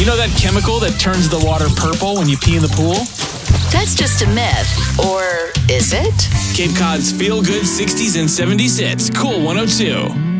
know that chemical that turns the water purple when you pee in the pool? That's just a myth. Or is it? Cape Cod's feel-good 60s and 70s hits. Cool 102.